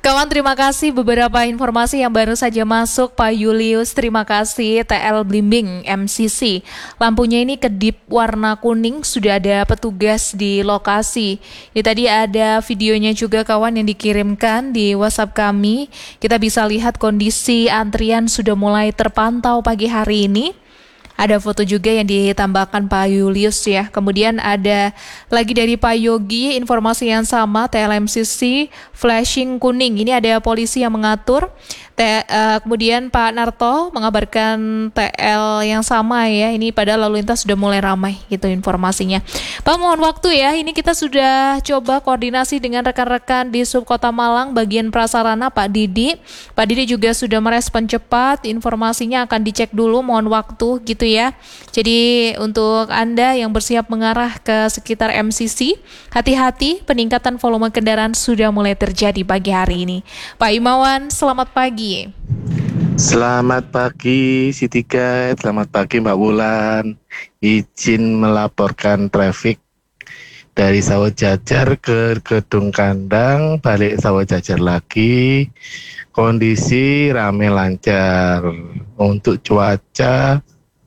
Kawan, terima kasih beberapa informasi yang baru saja masuk. Pak Julius, terima kasih. TL Blimbing MCC, lampunya ini kedip warna kuning, sudah ada petugas di lokasi. Ini tadi ada videonya juga kawan yang dikirimkan di WhatsApp kami. Kita bisa lihat kondisi antrian sudah mulai terpantau pagi hari ini. Ada foto juga yang ditambahkan Pak Julius ya. Kemudian ada lagi dari Pak Yogi, informasi yang sama, TLMCC flashing kuning. Ini ada polisi yang mengatur. Kemudian Pak Narto mengabarkan TL yang sama ya. Ini pada lalu lintas sudah mulai ramai gitu informasinya. Pak, mohon waktu ya. Ini kita sudah coba koordinasi dengan rekan-rekan di Subkota Malang bagian prasarana Pak Didi. Pak Didi juga sudah merespon cepat. Informasinya akan dicek dulu, mohon waktu gitu ya. Jadi untuk Anda yang bersiap mengarah ke sekitar MCC, hati-hati, peningkatan volume kendaraan sudah mulai terjadi pagi hari ini. Pak Imawan, selamat pagi. Selamat pagi Siti Guide, selamat pagi Mbak Wulan. Izin melaporkan trafik dari Sawah Jajar ke Gedung Kandang, balik Sawah Jajar lagi. Kondisi rame lancar. Untuk cuaca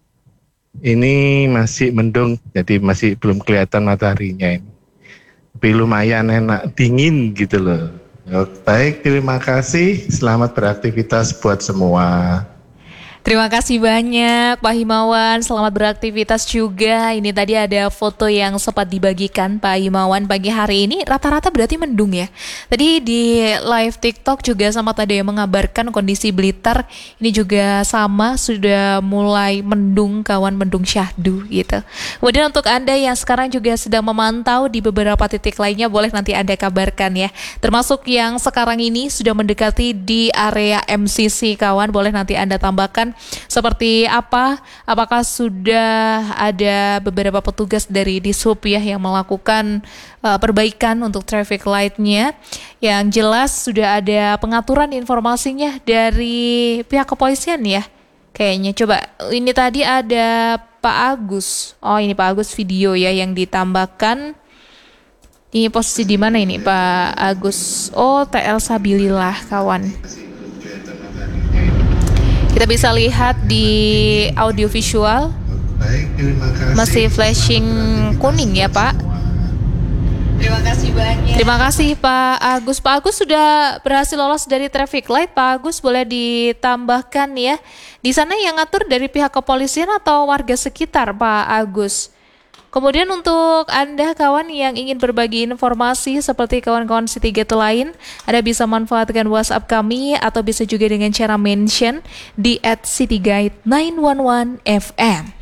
ini masih mendung, jadi masih belum kelihatan mataharinya ini. Tapi lumayan enak, dingin gitu loh. Baik, terima kasih. Selamat beraktivitas buat semua. Terima kasih banyak Pak Himawan, selamat beraktivitas juga. Ini tadi ada foto yang sempat dibagikan Pak Himawan pagi hari ini, rata-rata berarti mendung ya. Tadi di live TikTok juga sama tadi yang mengabarkan kondisi Blitar ini juga sama, sudah mulai mendung kawan, mendung syahdu gitu. Kemudian untuk Anda yang sekarang juga sedang memantau di beberapa titik lainnya, boleh nanti Anda kabarkan ya. Termasuk yang sekarang ini sudah mendekati di area MCC kawan, boleh nanti Anda tambahkan seperti apa, apakah sudah ada beberapa petugas dari Dishub ya yang melakukan perbaikan untuk traffic light-nya. Yang jelas sudah ada pengaturan informasinya dari pihak kepolisian ya. Kayaknya coba ini tadi ada Pak Agus. Oh, ini Pak Agus video ya yang ditambahkan. Ini posisi di mana ini Pak Agus? Oh, TL Sabilillah kawan. Kita bisa lihat di audio visual masih flashing kuning ya Pak. Terima kasih banyak. Terima kasih Pak Agus. Pak Agus sudah berhasil lolos dari traffic light. Pak Agus boleh ditambahkan ya. Di sana yang ngatur dari pihak kepolisian atau warga sekitar Pak Agus? Kemudian untuk Anda kawan yang ingin berbagi informasi seperti kawan-kawan City Gate lain, Anda bisa manfaatkan WhatsApp kami atau bisa juga dengan cara mention di @cityguide911fm.